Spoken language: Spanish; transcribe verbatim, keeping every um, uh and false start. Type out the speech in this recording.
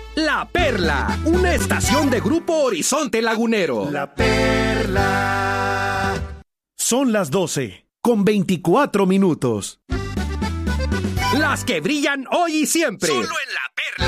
La Perla, una estación de Grupo Horizonte Lagunero. La Perla. Son las doce, con veinticuatro minutos. Las que brillan hoy y siempre. Solo en La Perla.